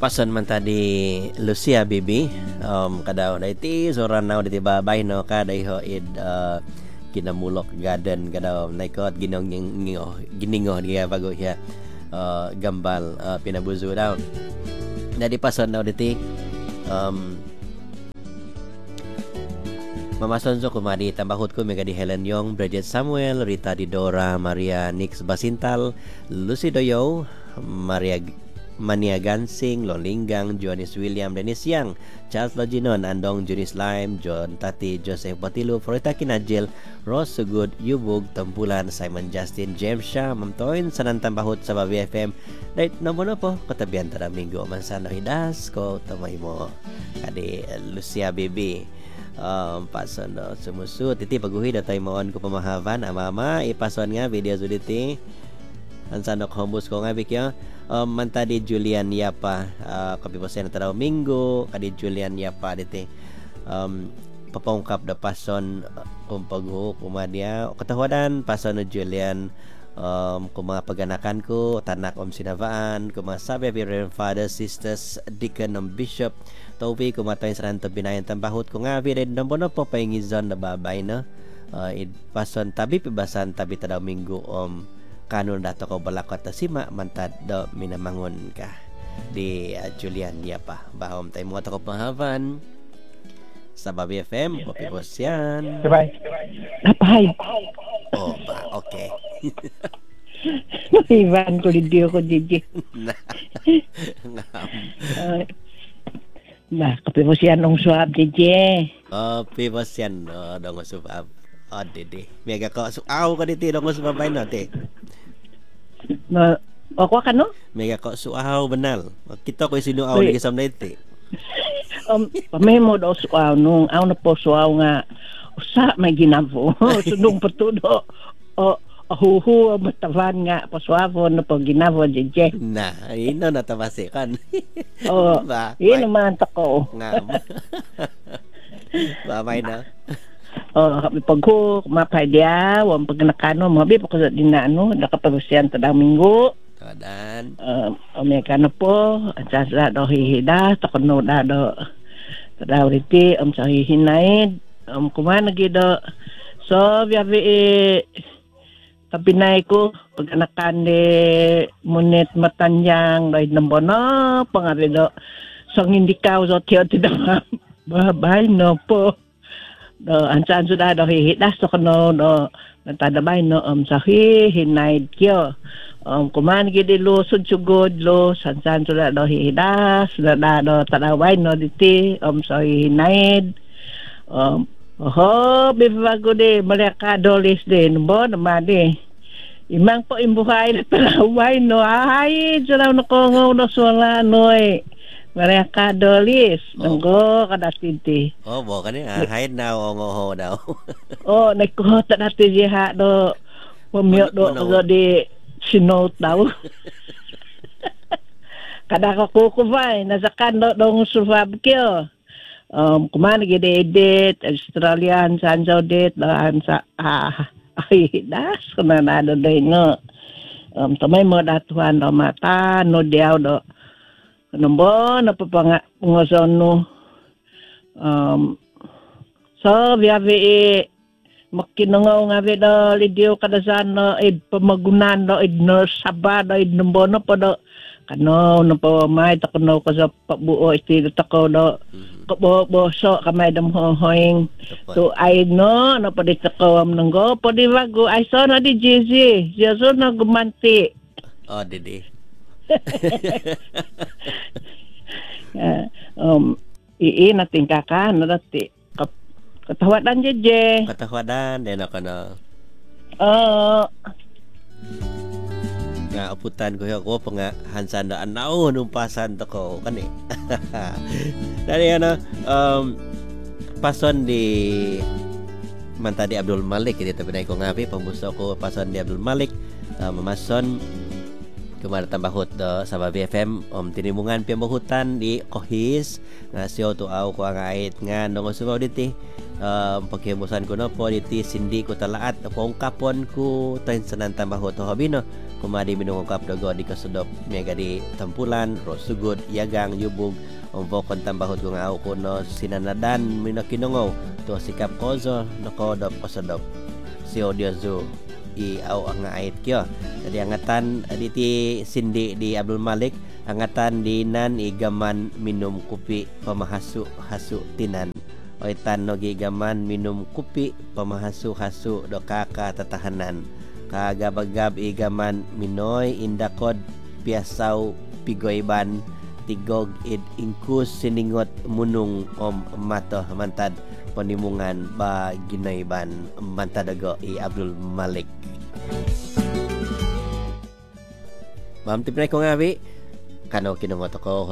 Pason man tadi Lucia Bibi kadaw na iti soran na iti babay no kaday ho kinamulok garden kadaw naikot giningo dia bago siya gambal pinabuzo daw. Jadi pason na iti Mamason so kumadi tambahut ko mega di Helen Yong, Bridget Samuel, Rita Didora, Maria Nix Basintal, Lucy Doyo, Mania Gansing, Lolinggang, Jonis William, Dennis Yang, Charles Loginon, Andong, Junis Lime, John Tati, Joseph Batilu, Florita Kinajil, Ross Sugud, Yubug, Tampulan, Simon Justin, James Shah, Mamtoin, Sanan Tambahut sa Babi FM. Dahil naman na po, katabihan tara minggo, Mansano Hidas, ko tamay mo, kadi Lucia Bibi. Pason no sumusut iti paguhi da tayo moon ko pamahavan amama ipason nga video suditi ansanok hombus ko nga bikyo mantadi Julian Yapa kapiposen na taraw minggo kadi Julian Yapa diti papangkap da pason paghu kumadya katawadan pason no Julian kung mga paganakan ko tanak sinavaan kung mga sabi Reverend Fathers, Sisters, Deacon ng Bishop Toby kumatay sa ranto binayan tambahut ko nga vided ng bono po pahingizon na babay no pason tabi pibasan tabi tadaw minggo kanon dato ko balakot ta sima mantad do minamangon ka di Julian Yapa bahom tay mo ko pahavan sa Babi FM popipos yan bye bye okay Ivan ko lidio ko Gigi Nah, kapipos yan ng suab, DJ. Pipos yan, dong suab. Dede. Mega ko, suaw ka dito, dong suab ay natin. Ako ka, no? Mega ko, suaw, banal. Kita ko yung sinuaw na kisam na ito. Pamemo daw suaw, nung aw na po suaw nga, usa, may ginavo. Sunong patudo. Huhu, matavan nga, pasuavo na po ginavo, DJ. Na, ino natabasikan. Yun naman tako. Nga. Babay na. Pagko, mapay dia, wang pagnakano, mabi, pagko din na, nakapagusyan tadang minggo. Kadan. Omeka na po, at sa daw hihida, takono na daw, tadaw riti, sa hihinaid, kumanagi daw. So, biyabi, kapinay ko, pag-anakan ni Munit Matanyang, dahil ng bono, pangarido, so hindi ka, so tiyo, babay, no po. Ansan sudah, do hihitas, so kano, natadabay, no, sa hihinaid kyo. Kuman, gidi lo, sudsugod, lo, ansan sudah, do hihitas, do tadaway, no, diti, sa hihinaid, bibago di malaka dolis din bo naman di imang po imbuhay na talaway no ay jalaw na ko no suala noy malaka dolis nanggo kada tinti bo kani hide na ngo daw nagko ta dati jiha do pamyo do di sinot daw kada ko kukubay nasakan do dong survive kyo kumana gede edit Australian sanjo det dan sa das kuna na do dai no tamay mo datuan do mata no diaw do nombo na papanga ngoson no so biavi makinangaw nga do lidio kadasan no pamagunan do nurse sabado nombo no podo kano no pa may takno ko sa pabuo iti tako do boso kamay dam hoing to ay no pa dito ko nanggo pa di bago ay so na di Jesse so na gumanti dede nating kaka na dati katawadan jeje katawadan den ako no nga aputan ko ako nga hansan da anaw nung pasan to ko kani dari pason di mantadi Abdul Malik iti tabi ko ngapi pambuso ko pason di Abdul Malik mamason kumara tambahut do sa Babi FM tinimungan piyambahutan di Kohis nga siyo to aw ko ang ait nga nung sumaw diti pagkimusan ko no po diti sindi ko talaat pong kapon ko tayo sa nang tambahut to habino kumadi minungkap dogo di kasudop mega di tempulan ro sugod yagang yubug umbokon tambahot kung au kuno sinanadan minakinongaw to sikap kozo nakodop kasudop si audio zoo i au ang ait kyo jadi angatan aditi sindi di Abdul Malik angatan di nan igaman minum kopi pamahasu-hasu tinan oitan no gigaman minum kopi pamahasu-hasu do kaka tatahanan kagabagab igaman minoy indakod piasaw pigoyban tigog id ingkus siningot munung om mato mantad panimungan ba ginayban mantadago i Abdul Malik. Mam tipnay ko nga bi kano kinungot ako